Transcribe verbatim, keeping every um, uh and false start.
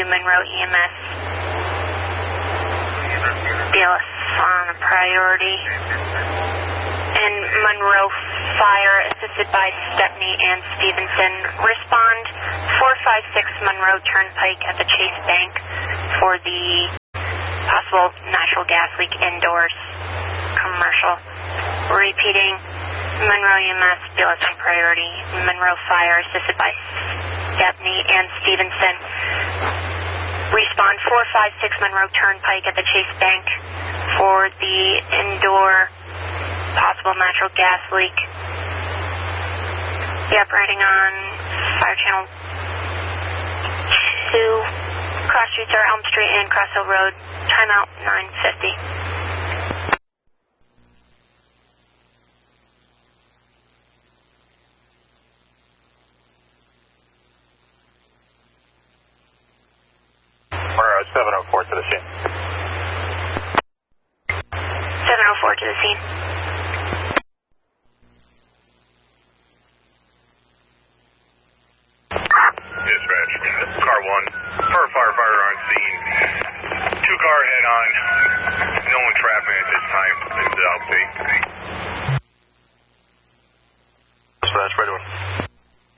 Monroe E M S. B L S on a priority. And Monroe Fire, assisted by Stepney and Stevenson. Respond four five six Monroe Turnpike at the Chase Bank for the possible natural gas leak indoors. Commercial. Repeating, Monroe E M S, B L S on priority. Monroe Fire, assisted by Stepney and Stevenson. Respond four five six Monroe Turnpike at the Chase Bank for the indoor possible natural gas leak. The operating on Fire Channel two. Cross streets are Elm Street and Cross Hill Road. Timeout nine fifty. We're seven oh four to the scene. seven oh four to the scene. Dispatch, car one, for a firefighter on scene. Two car head on.